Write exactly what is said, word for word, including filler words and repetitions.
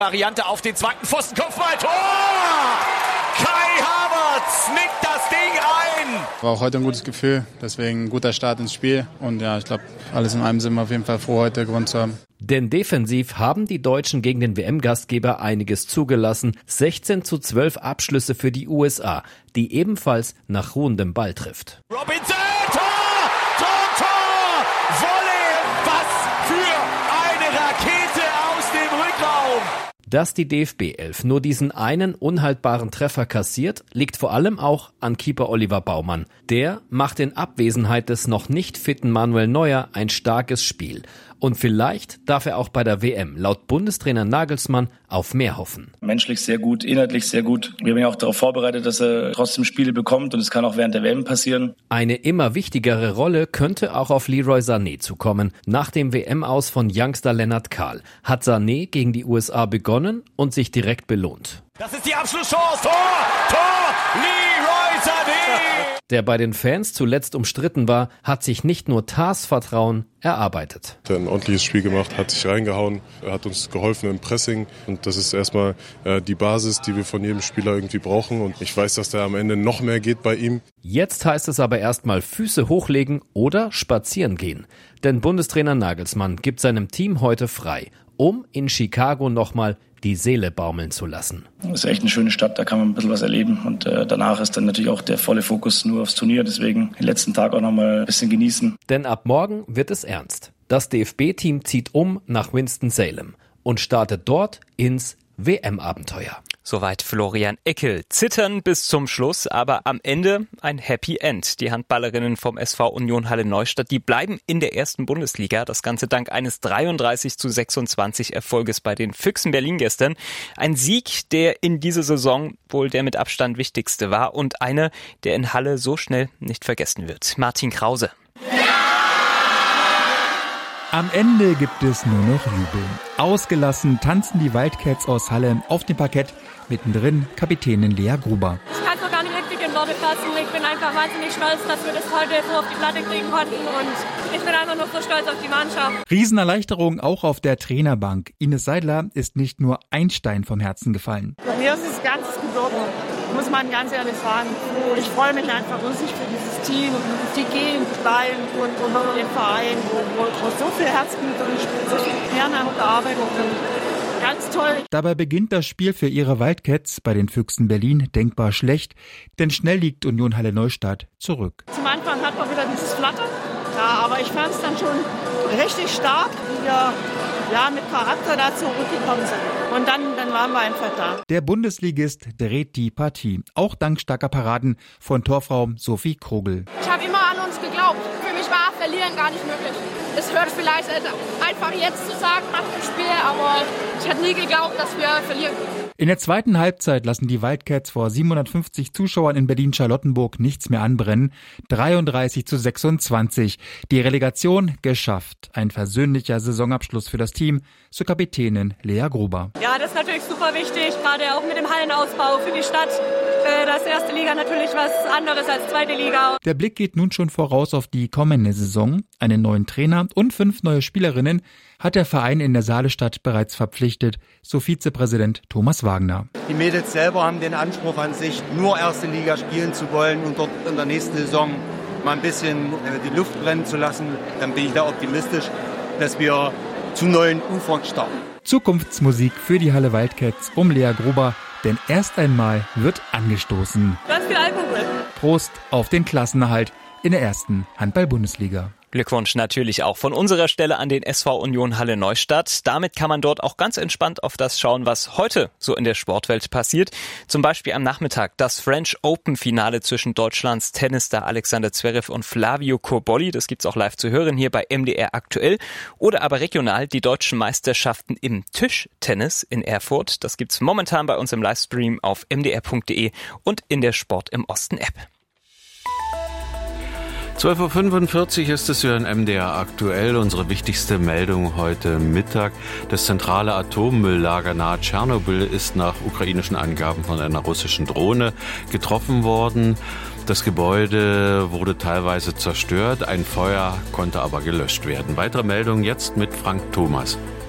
Variante auf den zweiten Pfosten, Kopfball, Tor! Kai Havertz nickt das Ding ein! War auch heute ein gutes Gefühl, deswegen ein guter Start ins Spiel. Und ja, ich glaube, alles in allem sind wir auf jeden Fall froh, heute gewonnen zu haben. Denn defensiv haben die Deutschen gegen den W M-Gastgeber einiges zugelassen. sechzehn zu zwölf Abschlüsse für die U S A, die ebenfalls nach ruhendem Ball trifft. Robinson, Tor! Tor, Tor! Volley! Was für eine Rakete aus dem Rückraum! Dass die D F B elf nur diesen einen unhaltbaren Treffer kassiert, liegt vor allem auch an Keeper Oliver Baumann. Der macht in Abwesenheit des noch nicht fitten Manuel Neuer ein starkes Spiel. Und vielleicht darf er auch bei der W M laut Bundestrainer Nagelsmann auf mehr hoffen. Menschlich sehr gut, inhaltlich sehr gut. Wir haben ja auch darauf vorbereitet, dass er trotzdem Spiele bekommt und es kann auch während der W M passieren. Eine immer wichtigere Rolle könnte auch auf Leroy Sané zukommen. Nach dem W M-Aus von Youngster Lennart Kahl hat Sané gegen die U S A begonnen und sich direkt belohnt. Das ist die Abschlusschance. Tor! Tor! Leroy Sané! Der bei den Fans zuletzt umstritten war, hat sich nicht nur Tars Vertrauen erarbeitet. Er hat ein ordentliches Spiel gemacht, hat sich reingehauen, er hat uns geholfen im Pressing. Und das ist erstmal äh, die Basis, die wir von jedem Spieler irgendwie brauchen. Und ich weiß, dass da am Ende noch mehr geht bei ihm. Jetzt heißt es aber erstmal Füße hochlegen oder spazieren gehen. Denn Bundestrainer Nagelsmann gibt seinem Team heute frei, um in Chicago nochmal die Seele baumeln zu lassen. Das ist echt eine schöne Stadt, da kann man ein bisschen was erleben. Und äh, danach ist dann natürlich auch der volle Fokus nur aufs Turnier. Deswegen den letzten Tag auch nochmal ein bisschen genießen. Denn ab morgen wird es ernst. Das D F B-Team zieht um nach Winston-Salem und startet dort ins W M-Abenteuer. Soweit Florian Eckel. Zittern bis zum Schluss, aber am Ende ein Happy End. Die Handballerinnen vom S V Union Halle Neustadt, die bleiben in der ersten Bundesliga. Das Ganze dank eines dreiunddreißig zu sechsundzwanzig Erfolges bei den Füchsen Berlin gestern. Ein Sieg, der in dieser Saison wohl der mit Abstand wichtigste war und einer, der in Halle so schnell nicht vergessen wird. Martin Krause. Am Ende gibt es nur noch Jubel. Ausgelassen tanzen die Wildcats aus Halle auf dem Parkett, mittendrin Kapitänin Lea Gruber. Ich kann es noch gar nicht richtig in Worte fassen. Ich bin einfach wahnsinnig stolz, dass wir das heute so auf die Platte kriegen konnten und ich bin einfach nur so stolz auf die Mannschaft. Riesenerleichterung auch auf der Trainerbank. Ines Seidler ist nicht nur ein Stein vom Herzen gefallen. Mir ist es ganz gebrochen, muss man ganz ehrlich sagen. Ich freue mich einfach riesig für dieses Team, die gehen, bleiben und, und den Verein, wo, wo, wo so viel Herzblut drin spielt, so viel Ehrenamt gearbeitet und ganz toll. Dabei beginnt das Spiel für ihre Wildcats bei den Füchsen Berlin denkbar schlecht, denn schnell liegt Union Halle Neustadt zurück. Zum Anfang hat man wieder dieses Flattern, ja, aber ich fand es dann schon richtig stark, wie wir ja, mit Charakter da zurückgekommen sind. Und dann, dann waren wir einfach da. Der Bundesligist dreht die Partie, auch dank starker Paraden von Torfrau Sophie Krogel. Ich habe immer an uns geglaubt. Für mich war Verlieren gar nicht möglich. Es hört vielleicht einfach jetzt zu sagen nach dem Spiel, aber ich hätte nie geglaubt, dass wir verlieren können. In der zweiten Halbzeit lassen die Wildcats vor siebenhundertfünfzig Zuschauern in Berlin-Charlottenburg nichts mehr anbrennen. dreiunddreißig zu sechsundzwanzig. Die Relegation geschafft. Ein versöhnlicher Saisonabschluss für das Team, so Kapitänin Lea Gruber. Ja, das ist natürlich super wichtig, gerade auch mit dem Hallenausbau für die Stadt. Das erste Liga natürlich was anderes als zweite Liga. Der Blick geht nun schon voraus auf die kommende Saison. Einen neuen Trainer und fünf neue Spielerinnen hat der Verein in der Saalestadt bereits verpflichtet, so Vizepräsident Thomas Wagner. Die Mädels selber haben den Anspruch an sich, nur erste Liga spielen zu wollen und dort in der nächsten Saison mal ein bisschen die Luft brennen zu lassen. Dann bin ich da optimistisch, dass wir zu neuen Ufern starten. Zukunftsmusik für die Halle Wildcats um Lea Gruber, denn erst einmal wird angestoßen. Ganz viel Alkohol. Prost auf den Klassenerhalt in der ersten Handball-Bundesliga. Glückwunsch natürlich auch von unserer Stelle an den S V Union Halle Neustadt. Damit kann man dort auch ganz entspannt auf das schauen, was heute so in der Sportwelt passiert. Zum Beispiel am Nachmittag das French Open Finale zwischen Deutschlands Tennisstar Alexander Zverev und Flavio Cobolli. Das gibt's auch live zu hören hier bei M D R aktuell. Oder aber regional die deutschen Meisterschaften im Tischtennis in Erfurt. Das gibt's momentan bei uns im Livestream auf m d r punkt d e und in der Sport im Osten App. zwölf Uhr fünfundvierzig ist es hier in M D R aktuell. Unsere wichtigste Meldung heute Mittag. Das zentrale Atommülllager nahe Tschernobyl ist nach ukrainischen Angaben von einer russischen Drohne getroffen worden. Das Gebäude wurde teilweise zerstört. Ein Feuer konnte aber gelöscht werden. Weitere Meldungen jetzt mit Frank Thomas.